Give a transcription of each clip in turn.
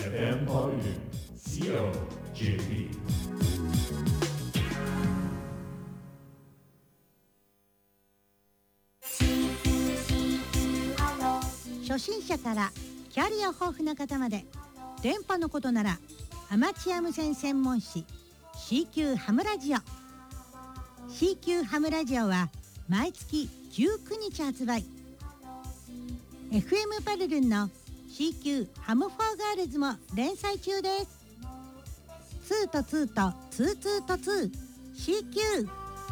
FMRU.COJP。 初心者からキャリア豊富な方まで、電波のことならアマチュア無線専門誌 CQ ハムラジオ。 CQ ハムラジオは毎月19日発売。 FM パルルンの CQ ハムフォーガールズも連載中です。2と2と22と 2CQ。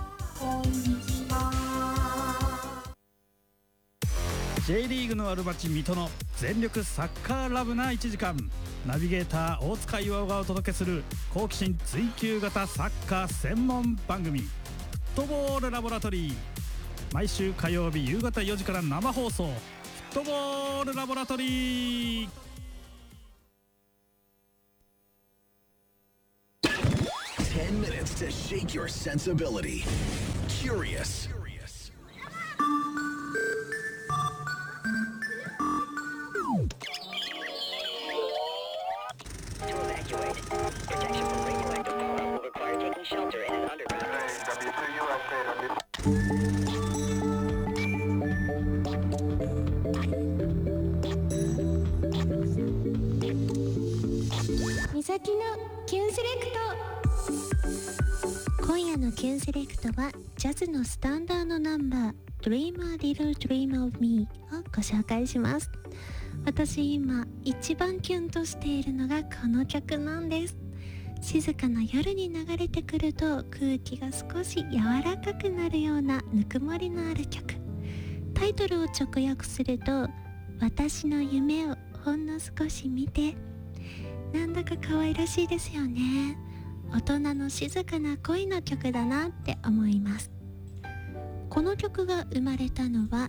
J リーグのある町水戸の全力サッカーラブな1時間、ナビゲーター大塚岩尾がお届けする好奇心追求型サッカー専門番組、フットボールラボラトリー。毎週火曜日夕方4時から生放送、フットボールラボラトリー。 10 minutes to shake your sensibility. Curious. To evacuate. Protection from radioactive fallout will require taking shelter in an underground. W2USA 美咲のキュンセレクト。今夜のキュンセレクトはジャズのスタンダードナンバー Dream a Little Dream of Me をご紹介します。私今一番キュンとしているのがこの曲なんです。静かな夜に流れてくると空気が少し柔らかくなるようなぬくもりのある曲。タイトルを直訳すると、私の夢をほんの少し見て。なんだか可愛らしいですよね。大人の静かな恋の曲だなって思います。この曲が生まれたのは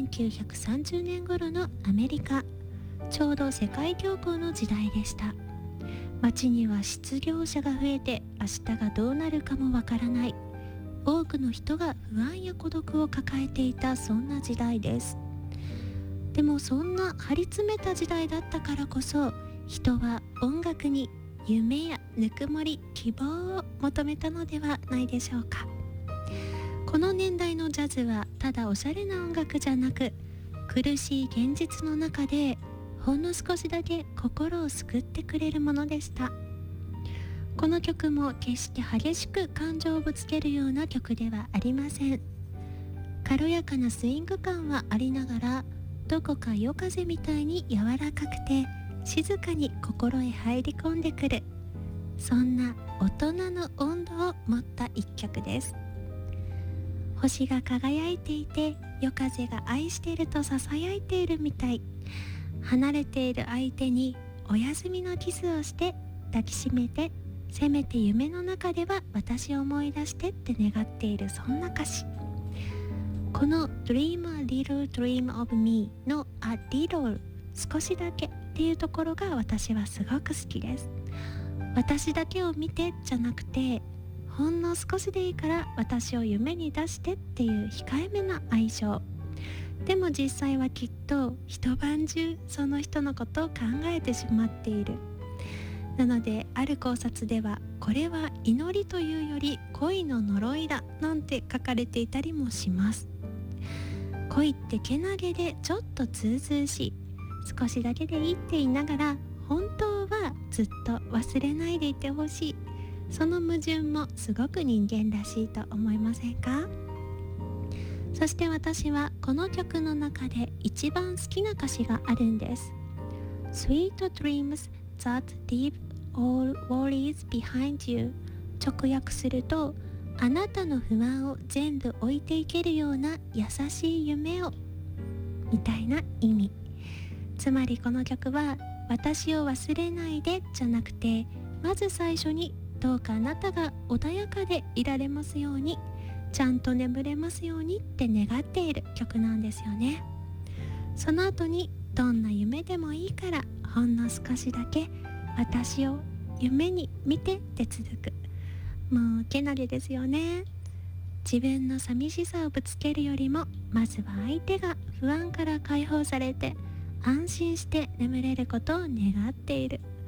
1930年頃のアメリカ。ちょうど世界恐慌の時代でした。街には失業者が増えて、明日がどうなるかもわからない。多くの人が不安や孤独を抱えていた、そんな時代です。でもそんな張り詰めた時代だったからこそ、人は音楽に夢やぬくもり、希望を求めたのではないでしょうか。この年代のジャズはただおしゃれな音楽じゃなく、苦しい現実の中でほんの少しだけ心を救ってくれるものでした。この曲も決して激しく感情をぶつけるような曲ではありません。軽やかなスイング感はありながら、どこか夜風みたいに柔らかくて静かに心へ入り込んでくる、そんな大人の温度を持った一曲です。星が輝いていて、夜風が愛していると囁いているみたい。離れている相手にお休みのキスをして抱きしめて、せめて夢の中では私を思い出してって願っている、そんな歌詞。この Dream a Little Dream of Me の A Little 少しだけっていうところが私はすごく好きです。私だけを見てじゃなくて、ほんの少しでいいから私を夢に出してっていう控えめな愛情。でも実際はきっと一晩中その人のことを考えてしまっている。なのである考察では、これは祈りというより恋の呪いだなんて書かれていたりもします。恋ってけなげでちょっとずうずうしい。少しだけでいいって言いながら、本当はずっと忘れないでいてほしい。その矛盾もすごく人間らしいと思いませんか？そして私はこの曲の中で一番好きな歌詞があるんです。 Sweet dreams that leave all worries behind you。 直訳すると、あなたの不安を全部置いていけるような優しい夢を、みたいな意味。つまりこの曲は、私を忘れないでじゃなくて、まず最初にどうかあなたが穏やかでいられますように、ちゃんと眠れますようにって願っている曲なんですよね。その後に、どんな夢でもいいからほんの少しだけ私を夢に見てって続く。もうけなげですよね。自分の寂しさをぶつけるよりも、まずは相手が不安から解放されて安心して眠れることを願っている。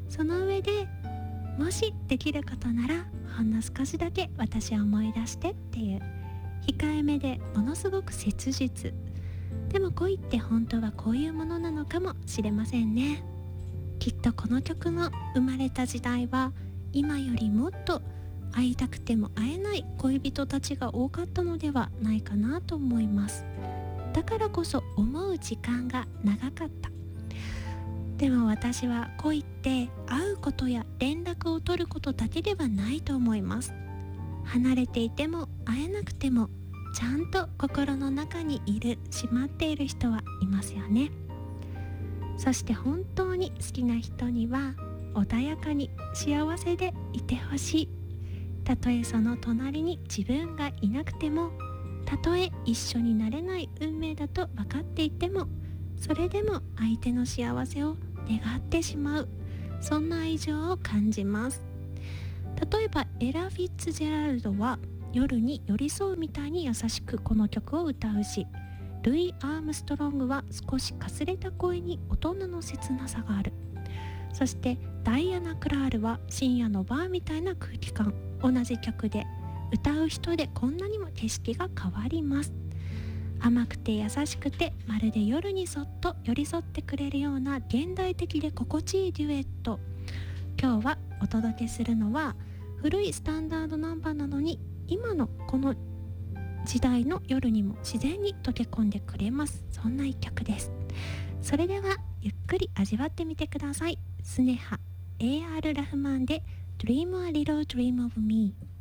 その上でもしできることならほんの少しだけ私を思い出してっていう控えめでものすごく切実、でも恋って本当はこういうものなのかもしれませんね。きっとこの曲の生まれた時代は今よりもっと会いたくても会えない恋人たちが多かったのではないかなと思います。だからこそ思う時間が長かった。でも私は恋って会うことや連絡を取ることだけではないと思います。離れていても会えなくてもちゃんと心の中にしまっている人はいますよね。そして本当に好きな人には穏やかに幸せでいてほしい。たとえその隣に自分がいなくても、たとえ一緒になれない運命だと分かっていても、それでも相手の幸せを願ってしまう、そんな愛情を感じます。例えばエラ・フィッツジェラルドは夜に寄り添うみたいに優しくこの曲を歌うし、ルイ・アームストロングは少しかすれた声に大人の切なさがある。そしてダイアナ・クラールは深夜のバーみたいな空気感。同じ曲で歌う人でこんなにも景色が変わります。甘くて優しくてまるで夜にそっと寄り添ってくれるような現代的で心地いいデュエット。今日はお届けするのは古いスタンダードナンバーなのに今のこの時代の夜にも自然に溶け込んでくれます。そんな一曲です。それではゆっくり味わってみてください。スネハ A.R. ラフマンで Dream a Little Dream of Me。